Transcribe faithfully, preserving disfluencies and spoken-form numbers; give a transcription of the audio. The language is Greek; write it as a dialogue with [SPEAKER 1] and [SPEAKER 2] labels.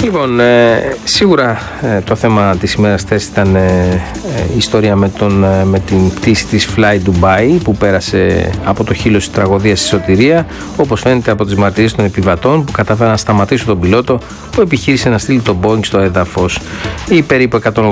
[SPEAKER 1] Λοιπόν, ε, σίγουρα ε, το θέμα της ημέρας χθες ήταν ε, ε, η ιστορία με, τον, ε, με την πτήση της Fly Dubai που πέρασε από το χείλος της τραγωδίας στη Σωτηρία, όπως φαίνεται από τις μαρτυρίες των επιβατών που κατάφεραν να σταματήσουν τον πιλότο που επιχείρησε να στείλει τον Boeing στο έδαφος. Οι περίπου εκατόν